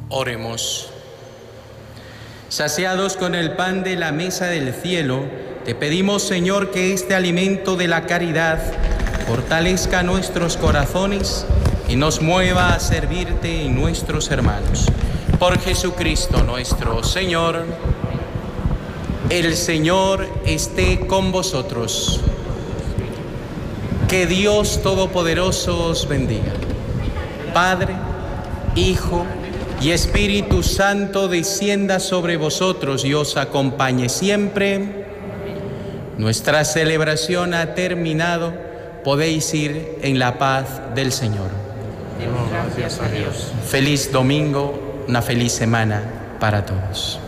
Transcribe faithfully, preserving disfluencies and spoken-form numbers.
Oremos. Saciados con el pan de la mesa del cielo, te pedimos, Señor, que este alimento de la caridad fortalezca nuestros corazones y nos mueva a servirte en nuestros hermanos. Por Jesucristo nuestro Señor. El Señor esté con vosotros. Que Dios Todopoderoso os bendiga. Padre, Hijo y Espíritu Santo descienda sobre vosotros y os acompañe siempre. Nuestra celebración ha terminado. Podéis ir en la paz del Señor. Demos gracias a Dios. Feliz domingo, una feliz semana para todos.